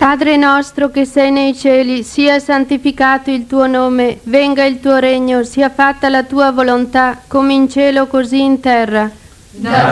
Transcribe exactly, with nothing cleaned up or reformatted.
Padre nostro che sei nei cieli, sia santificato il tuo nome, venga il tuo regno, sia fatta la tua volontà, come in cielo così in terra. Da